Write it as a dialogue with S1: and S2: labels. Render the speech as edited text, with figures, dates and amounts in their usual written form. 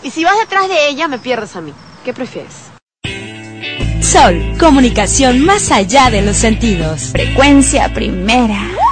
S1: Y si vas detrás de ella, me pierdes a mí. ¿Qué prefieres?
S2: Sol, comunicación más allá de los sentidos.
S3: Frecuencia primera.